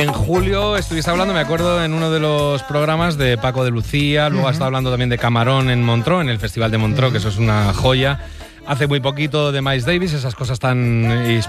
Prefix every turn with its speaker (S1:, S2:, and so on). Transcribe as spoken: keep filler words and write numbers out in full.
S1: En julio estuviste hablando, me acuerdo, en uno de los programas de Paco de Lucía, luego uh-huh. has estado hablando también de Camarón en Montreux, en el Festival de Montreux, uh-huh. que eso es una joya. Hace muy poquito de Miles Davis, esas cosas tan